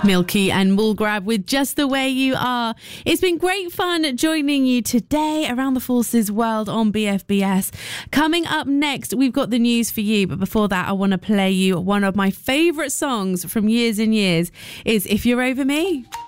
Milky and Mulgrab with Just the Way You Are. It's been great fun joining you today around the Forces world on BFBS. Coming up next, we've got the news for you. But before that, I want to play you one of my favourite songs from years and years is If You're Over Me.